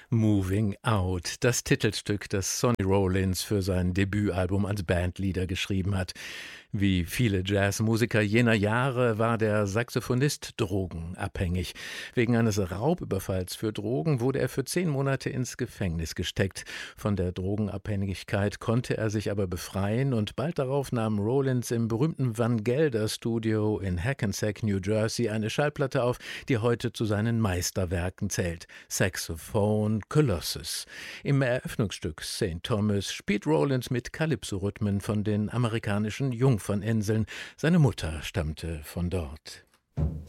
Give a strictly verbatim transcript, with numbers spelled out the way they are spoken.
Moving Out, das Titelstück, das Sonny Rollins für sein Debütalbum als Bandleader geschrieben hat. Wie viele Jazzmusiker jener Jahre war der Saxophonist drogenabhängig. Wegen eines Raubüberfalls für Drogen wurde er für zehn Monate ins Gefängnis gesteckt. Von der Drogenabhängigkeit konnte er sich aber befreien und bald darauf nahm Rollins im berühmten Van Gelder Studio in Hackensack, New Jersey, eine Schallplatte auf, die heute zu seinen Meisterwerken zählt. Saxophone Colossus. Im Eröffnungsstück Saint Thomas spielt Rollins mit Calypso-Rhythmen von den amerikanischen Jungferninseln. Seine Mutter stammte von dort.